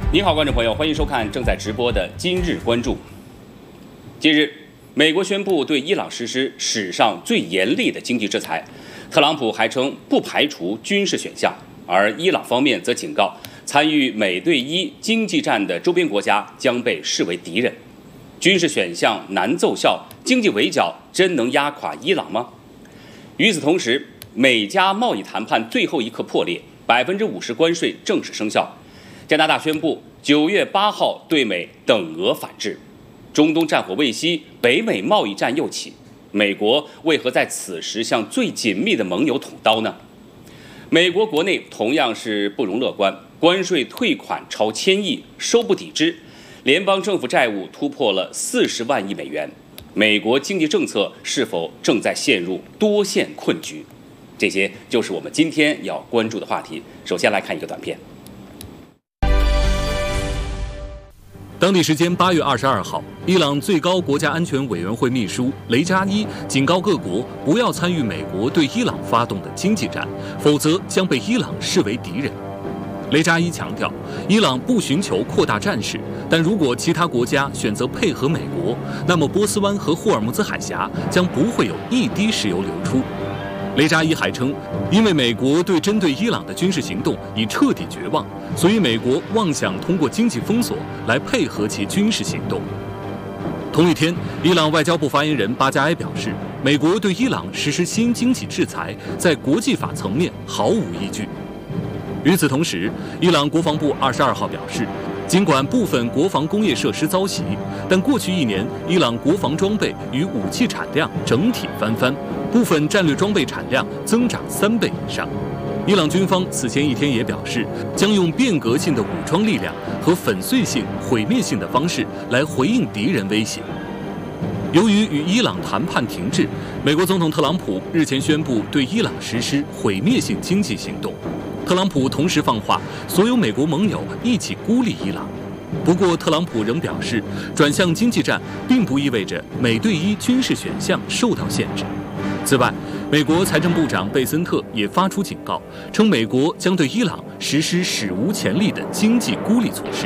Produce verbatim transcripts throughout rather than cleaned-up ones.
您好，观众朋友，欢迎收看正在直播的《今日关注》。近日，美国宣布对伊朗实施史上最严厉的经济制裁，特朗普还称不排除军事选项，而伊朗方面则警告，参与美对伊经济战的周边国家将被视为敌人。军事选项难奏效，经济围剿真能压垮伊朗吗？与此同时，美加贸易谈判最后一刻破裂，百分之五十关税正式生效。加拿大宣布九月八号对美等额反制，中东战火未息，北美贸易战又起，美国为何在此时向最紧密的盟友捅刀呢？美国国内同样是不容乐观，关税退款超千亿，收不抵支，联邦政府债务突破了四十万亿美元，美国经济政策是否正在陷入多线困局？这些就是我们今天要关注的话题。首先来看一个短片。 当地时间八月二十二号，伊朗最高国家安全委员会秘书雷扎伊警告各国不要参与美国对伊朗发动的经济战，否则将被伊朗视为敌人。雷扎伊强调，伊朗不寻求扩大战事，但如果其他国家选择配合美国，那么波斯湾和霍尔木兹海峡将不会有一滴石油流出。雷扎伊还称，因为美国对针对伊朗的军事行动已彻底绝望，所以美国妄想通过经济封锁来配合其军事行动。同一天，伊朗外交部发言人巴加埃表示，美国对伊朗实施新经济制裁在国际法层面毫无依据。与此同时，伊朗国防部二十二号表示，尽管部分国防工业设施遭袭，但过去一年伊朗国防装备与武器产量整体翻番，部分战略装备产量增长三倍以上。伊朗军方此前一天也表示，将用变革性的武装力量和粉碎性、毁灭性的方式来回应敌人威胁。由于与伊朗谈判停滞，美国总统特朗普日前宣布对伊朗实施毁灭性经济行动。特朗普同时放话，所有美国盟友一起孤立伊朗。不过，特朗普仍表示，转向经济战并不意味着美对伊军事选项受到限制。此外，美国财政部长贝森特也发出警告，称美国将对伊朗实施史无前例的经济孤立措施。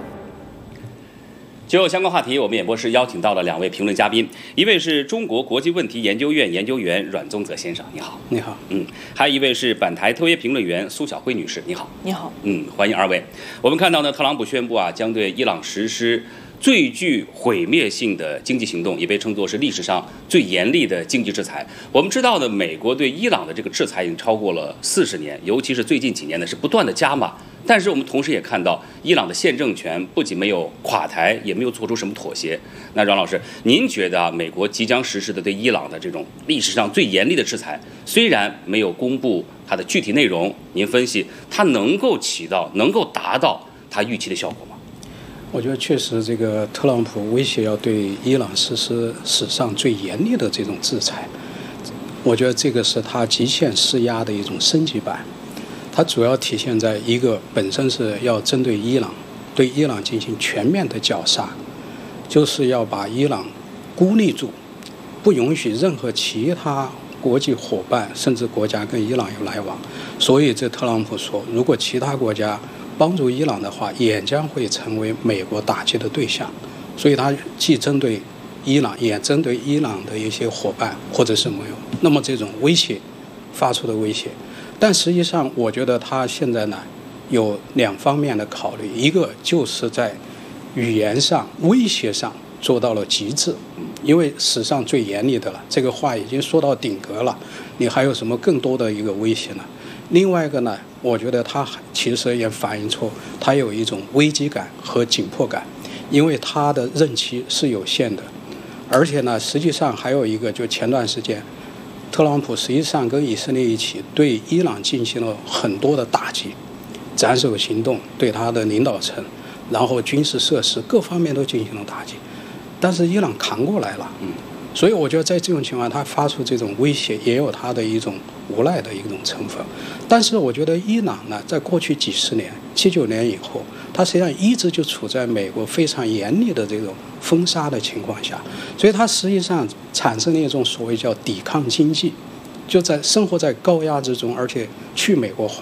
就相关话题，我们演播室邀请到了两位评论嘉宾，一位是中国国际问题研究院研究员阮宗泽先生，你好。 你好。 嗯，还有一位是本台特约评论员苏晓辉女士，你好。 你好。 嗯，欢迎二位。我们看到呢，特朗普宣布啊，将对伊朗实施最具毁灭性的经济行动，也被称作是历史上最严厉的经济制裁。我们知道呢，美国对伊朗的这个制裁已经超过了四十年，尤其是最近几年呢，是不断的加码。但是我们同时也看到，伊朗的现政权不仅没有垮台，也没有做出什么妥协。那阮老师，您觉得啊，美国即将实施的对伊朗的这种历史上最严厉的制裁，虽然没有公布它的具体内容，您分析它能够起到、能够达到它预期的效果吗？ 我觉得确实，这个特朗普威胁要对伊朗实施史上最严厉的这种制裁，我觉得这个是他极限施压的一种升级版。它主要体现在一个本身是要针对伊朗，对伊朗进行全面的绞杀，就是要把伊朗孤立住，不允许任何其他国际伙伴甚至国家跟伊朗有来往。所以这特朗普说，如果其他国家帮助伊朗的话，也将会成为美国打击的对象。所以他既针对伊朗，也针对伊朗的一些伙伴或者是盟友。那么这种威胁发出的威胁，但实际上我觉得他现在呢有两方面的考虑，一个就是在语言上、威胁上做到了极致，因为史上最严厉的了，这个话已经说到顶格了，你还有什么更多的一个威胁呢？另外一个呢，我觉得他其实也反映出他有一种危机感和紧迫感，因为他的任期是有限的，而且呢，实际上还有一个，就前段时间特朗普实际上跟以色列一起对伊朗进行了很多的打击，斩首行动对他的领导层，然后军事设施各方面都进行了打击，但是伊朗扛过来了。嗯，所以我觉得在这种情况，他发出这种威胁，也有他的一种无奈的一种成分。但是我觉得伊朗呢，在过去几十年，七九年以后，它实际上一直就处在美国非常严厉的这种封杀的情况下，所以它实际上产生了一种所谓叫抵抗经济，就在生活在高压之中，而且去美国化。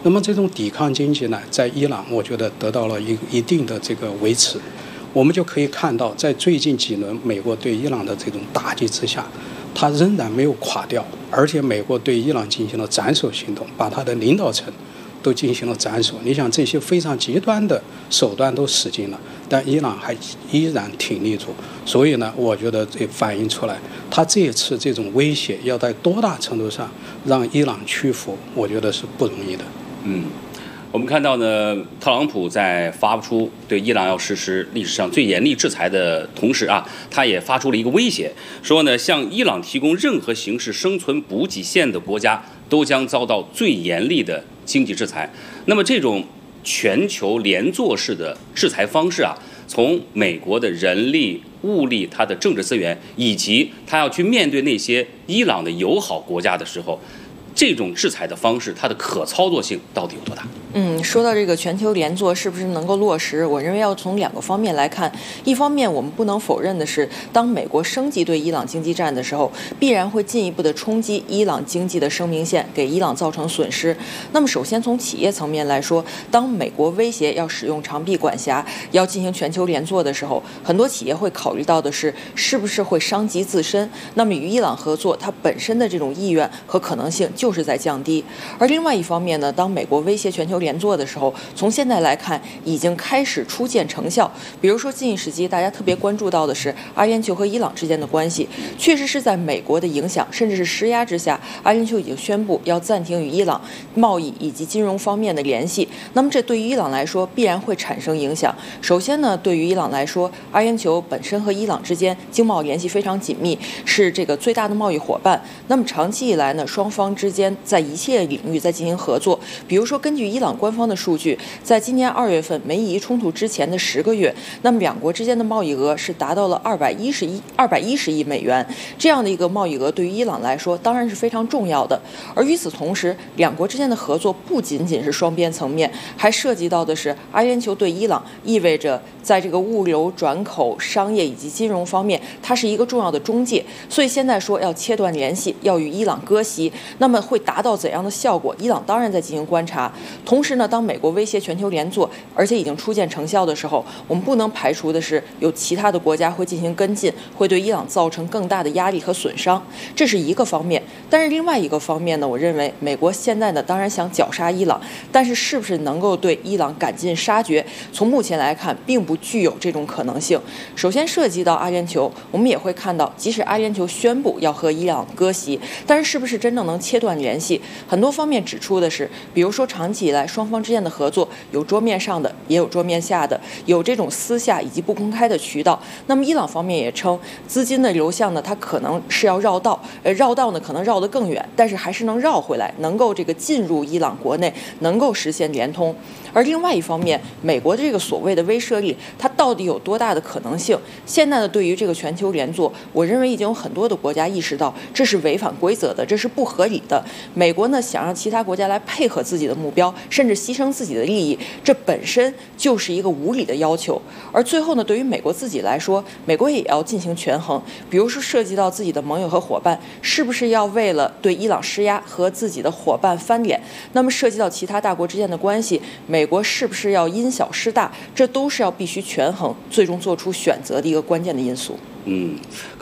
那么这种抵抗经济呢，在伊朗我觉得得到了一一定的这个维持。我们就可以看到，在最近几轮美国对伊朗的这种打击之下，它仍然没有垮掉，而且美国对伊朗进行了斩首行动，把它的领导层都进行了斩首。你想，这些非常极端的手段都使尽了，但伊朗还依然挺立住。所以呢，我觉得这反映出来，他这一次这种威胁要在多大程度上让伊朗屈服，我觉得是不容易的。 嗯。我们看到呢，特朗普在发出对伊朗要实施历史上最严厉制裁的同时啊，他也发出了一个威胁，说呢，向伊朗提供任何形式生存补给线的国家都将遭到最严厉的经济制裁。那么这种全球连坐式的制裁方式啊，从美国的人力、物力、它的政治资源，以及他要去面对那些伊朗的友好国家的时候，这种制裁的方式，它的可操作性到底有多大？ 嗯，说到这个全球连坐是不是能够落实，我认为要从两个方面来看。一方面，我们不能否认的是，当美国升级对伊朗经济战的时候，必然会进一步的冲击伊朗经济的生命线，给伊朗造成损失。那么，首先从企业层面来说，当美国威胁要使用长臂管辖，要进行全球连坐的时候，很多企业会考虑到的是，是不是会伤及自身。那么，与伊朗合作，它本身的这种意愿和可能性就是在降低。而另外一方面呢，当美国威胁全球连坐的时候，从现在来看已经开始初见成效。比如说近一时期大家特别关注到的是阿联酋和伊朗之间的关系，确实是在美国的影响甚至是施压之下，阿联酋已经宣布要暂停与伊朗贸易以及金融方面的联系。那么这对于伊朗来说必然会产生影响。首先呢，对于伊朗来说，阿联酋本身和伊朗之间经贸联系非常紧密，是这个最大的贸易伙伴。那么长期以来呢，双方之间在一切领域在进行合作。比如说根据伊朗官方的数据，在今年二月份梅伊冲突之前的十个月，那么两国之间的贸易额是达到了二百一十一二百一十亿美元，这样的一个贸易额对于伊朗来说当然是非常重要的。而与此同时，两国之间的合作不仅仅是双边层面，还涉及到的是阿联酋对伊朗意味着在这个物流转口、商业以及金融方面，它是一个重要的中介。所以现在说要切断联系，要与伊朗割席，那么会达到怎样的效果？伊朗当然在进行观察。同时呢，当美国威胁全球连坐，而且已经初见成效的时候，我们不能排除的是有其他的国家会进行跟进，会对伊朗造成更大的压力和损伤，这是一个方面。但是另外一个方面呢，我认为美国现在呢当然想绞杀伊朗，但是是不是能够对伊朗赶尽杀绝，从目前来看并不具有这种可能性。首先涉及到阿联酋，我们也会看到，即使阿联酋宣布要和伊朗割席，但是是不是真正能切断联系，很多方面指出的是，比如说长期以来双方之间的合作有桌面上的，也有桌面下的，有这种私下以及不公开的渠道。那么伊朗方面也称，资金的流向呢，它可能是要绕道，呃，绕道呢可能绕得更远，但是还是能绕回来，能够这个进入伊朗国内，能够实现联通。而另外一方面，美国的这个所谓的威慑力，它到底有多大的可能性？现在呢，对于这个全球连坐，我认为已经有很多的国家意识到这是违反规则的，这是不合理的。美国呢想让其他国家来配合自己的目标，甚至牺牲自己的利益，这本身就是一个无理的要求。而最后呢，对于美国自己来说，美国也要进行权衡，比如说涉及到自己的盟友和伙伴，是不是要为了对伊朗施压和自己的伙伴翻脸？那么涉及到其他大国之间的关系，美国是不是要因小失大？这都是要必须权衡，最终做出选择的一个关键的因素。 嗯。